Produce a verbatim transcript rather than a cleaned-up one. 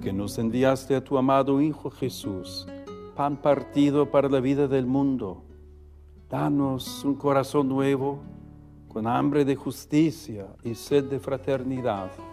que nos enviaste a tu amado Hijo Jesús, pan partido para la vida del mundo, danos un corazón nuevo, con hambre de justicia y sed de fraternidad.